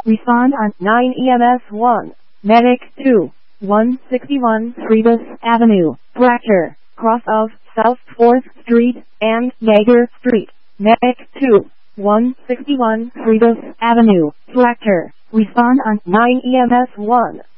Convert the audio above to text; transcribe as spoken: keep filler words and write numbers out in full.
Respond on nine E M S one. Medic two. one sixty-one Phoebus Avenue, Fracture, cross of South fourth Street and Yeager Street. Medic two. one sixty-one Phoebus Avenue, Fracture. Respond on nine E M S one.